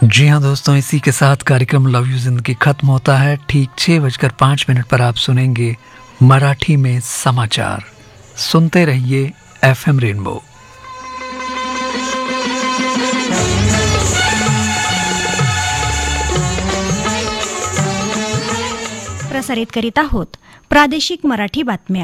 जी हाँ दोस्तों, इसी के साथ कार्यक्रम लव यू जिंदगी खत्म होता है। ठीक 6:05 पर आप सुनेंगे मराठी में समाचार। सुनते रहिए FM रेनबो। प्रसारित करीत आहोत प्रादेशिक मराठी बातम्या।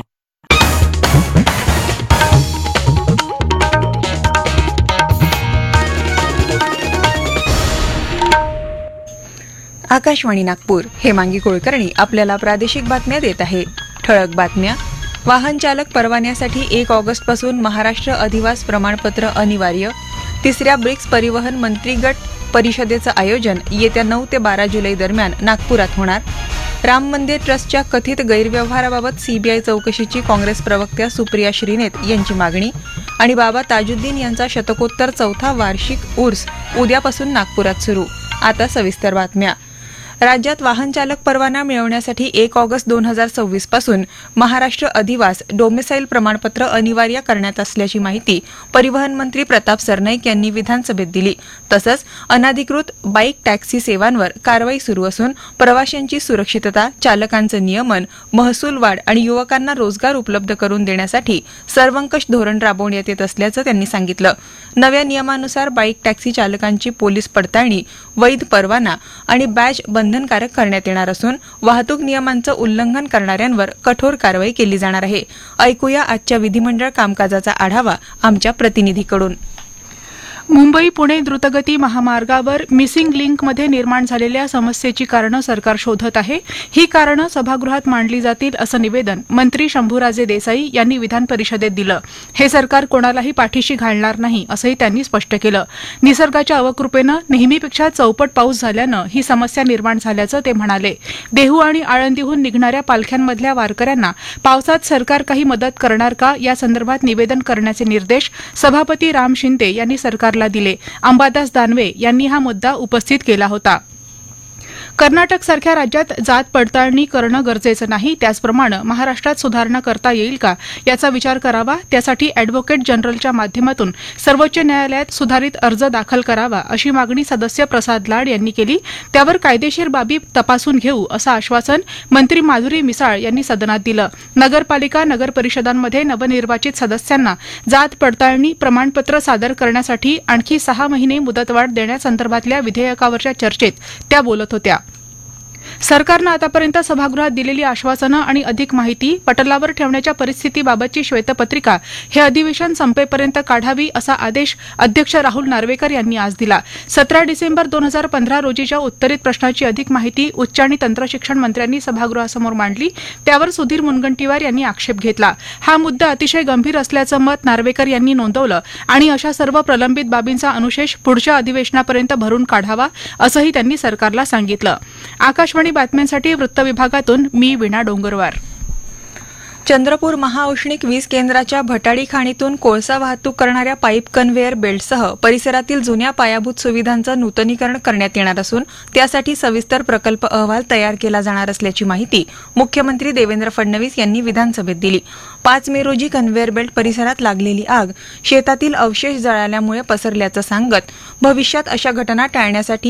आकाशवाणी नागपूर, हेमांगी कुलकर्णी आपल्याला प्रादेशिक बातम्या देत आहे। ठळक बातम्या। वाहन चालक परवान्यासाठी 1 ऑगस्टपासून महाराष्ट्र अधिवास प्रमाणपत्र अनिवार्य। तिसऱ्या ब्रिक्स परिवहन मंत्री गट परिषदेचं आयोजन येत्या 9 ते 12 जुलै दरम्यान नागपुरात होणार। राम मंदिर ट्रस्टच्या कथित गैरव्यवहाराबाबत सीबीआय चौकशीची काँग्रेस प्रवक्त्या सुप्रिया श्रीनेत यांची मागणी। आणि बाबा ताजुद्दीन यांचा शतकोत्तर 4था वार्षिक उर्स उद्यापासून नागपुरात सुरू। आता सविस्तर बातम्या। राज्यात वाहन चालक परवाना मिळवण्यासाठी 1 ऑगस्ट 2026 पासून महाराष्ट्र अधिवास डोमेसाईल प्रमाणपत्र अनिवार्य करण्यात असल्याची माहिती परिवहन मंत्री प्रताप सरनाईक यांनी विधानसभेत दिली। तसंच अनधिकृत बाईक टॅक्सी सेवांवर कारवाई सुरू असून प्रवाशांची सुरक्षितता, चालकांचं नियमन, महसूल वाढ आणि युवकांना रोजगार उपलब्ध करून देण्यासाठी सर्वंकष धोरण राबवण्यात येत असल्याचं त्यांनी सांगितलं। नव्या नियमानुसार बाईक टॅक्सी चालकांची पोलीस पडताळणी, वैध परवाना आणि बॅज बंधनकारक करण्यात येणार असून वाहतूक नियमांचं उल्लंघन करणाऱ्यांवर कठोर कारवाई केली जाणार आहे। ऐकूया आजच्या विधिमंडळ कामकाजाचा आढावा आमच्या प्रतिनिधीकडून। मुंबई पुणे द्रुतगती महामार्गावर मिसिंग लिंकमध्ये निर्माण झालेल्या समस्येची कारणं सरकार शोधत आहे। ही कारणं सभागृहात मांडली जातील असं निवेदन मंत्री शंभूराजे देसाई यांनी विधान परिषदेत दिलं। हे सरकार कोणालाही पाठीशी घालणार नाही असंही त्यांनी स्पष्ट केलं। निसर्गाच्या अवकृपेनं नेहमीपेक्षा चौपट पाऊस झाल्यानं ही समस्या निर्माण झाल्याचं ते म्हणाले। देहू आणि आळंदीहून निघणाऱ्या पालख्यांमधल्या वारकऱ्यांना पावसात सरकार काही मदत करणार का या संदर्भात निवेदन करण्याचे निर्देश सभापती राम शिंदे यांनी सरकारला दिले। अंबादास दानवे यांनी हा मुद्दा उपस्थित केला होता। कर्नाटक सारख्या राज्यात जात पडताळणी करणं गरजेचं नाही, त्याचप्रमाणे महाराष्ट्रात सुधारणा करता येईल का याचा विचार करावा। त्यासाठी अॅडव्होकेट जनरलच्या माध्यमातून सर्वोच्च न्यायालयात सुधारित अर्ज दाखल करावा अशी मागणी सदस्य प्रसाद लाड यांनी केली। त्यावर कायदेशीर बाबी तपासून घेऊ असं आश्वासन मंत्री माधुरी मिसाळ यांनी सदनात दिलं। नगरपालिका नगर परिषदांमध्ये नवनिर्वाचित सदस्यांना जात पडताळणी प्रमाणपत्र सादर करण्यासाठी आणखी 6 महिने मुदतवाढ देण्यासंदर्भातल्या विधेयकावरच्या चर्चेत त्या बोलत होत्या। सरकारनं आतापर्यंत सभागृहात दिलेली आश्वासनं आणि अधिक माहिती पटलावर ठेवण्याच्या परिस्थितीबाबतची श्वेतपत्रिका हे अधिवेशन संपेपर्यंत काढावी असा आदेश अध्यक्ष राहुल नार्वेकर यांनी आज दिला। 17 डिसेंबर 2015 रोजीच्या उत्तरित प्रश्नाची अधिक माहिती उच्च आणि तंत्रशिक्षण मंत्र्यांनी सभागृहासमोर मांडली। त्यावर सुधीर मुनगंटीवार यांनी आक्षेप घेतला। हा मुद्दा अतिशय गंभीर असल्याचं मत नार्वेकर यांनी नोंदवलं आणि अशा सर्व प्रलंबित बाबींचा अनुशेष पुढच्या अधिवेशनापर्यंत भरून काढावा असंही त्यांनी सरकारला सांगितलं। आकाशवाणी बातम्यांसाठी वृत्त विभागातून मी वीणा डोंगरवार। चंद्रपूर महाऔष्णिक वीज केंद्राच्या भटाडी खाणीतून कोळसा वाहतूक करणाऱ्या पाईप कन्व्हेयर बेल्टसह परिसरातील जुन्या पायाभूत सुविधांचं नूतनीकरण करण्यात येणार असून त्यासाठी सविस्तर प्रकल्प अहवाल तयार केला जाणार असल्याची माहिती मुख्यमंत्री देवेंद्र फडणवीस यांनी विधानसभेत दिली। 5 मे रोजी कन्व्हेयर बेल्ट परिसरात लागलेली आग शेतातील अवशेष जळाल्यामुळे पसरल्याचं सांगत भविष्यात अशा घटना टाळण्यासाठी